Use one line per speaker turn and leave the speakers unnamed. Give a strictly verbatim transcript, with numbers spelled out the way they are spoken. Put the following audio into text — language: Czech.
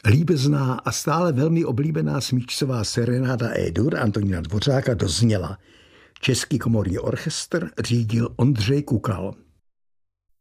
Líbezná a stále velmi oblíbená smíčcová serenáda E-dur Antonína Dvořáka dozněla. Český komorní orchestr řídil Ondřej Kukal.